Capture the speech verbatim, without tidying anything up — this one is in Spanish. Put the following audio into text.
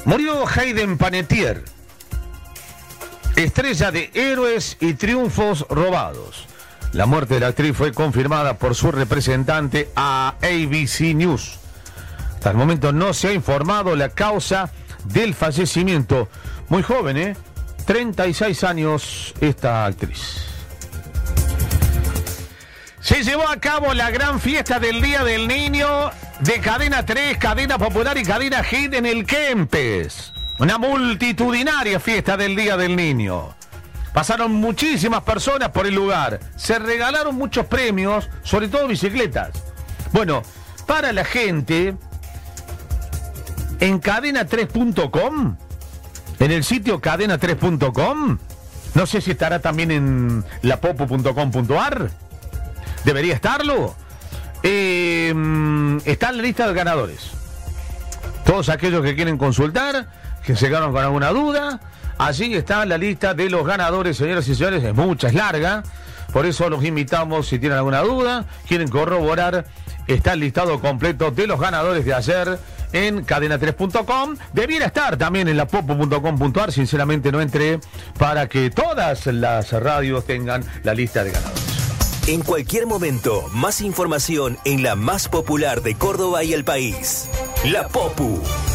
Murió Hayden Panettiere, estrella de Héroes y Triunfos Robados. La muerte de la actriz fue confirmada por su representante a A B C News. Hasta el momento no se ha informado la causa del fallecimiento. Muy joven, ¿eh? treinta y seis años esta actriz. Se llevó a cabo la gran fiesta del Día del Niño de Cadena tres, Cadena Popular y Cadena Hit en el Kempes. Una multitudinaria fiesta del Día del Niño. Pasaron muchísimas personas por el lugar. Se regalaron muchos premios, sobre todo bicicletas. Bueno, para la gente, en cadena tres punto com, en el sitio cadena tres punto com, no sé si estará también en la popu punto com punto ar, debería estarlo, eh, está en la lista de ganadores. Todos aquellos que quieren consultar, que se quedaron con alguna duda, allí está la lista de los ganadores, señoras y señores, es mucha, es larga, por eso los invitamos, si tienen alguna duda, quieren corroborar, está el listado completo de los ganadores de ayer en cadena tres punto com, debiera estar también en la popu punto com punto ar, sinceramente no entré, para que todas las radios tengan la lista de ganadores. En cualquier momento, más información en la más popular de Córdoba y el país. La Popu.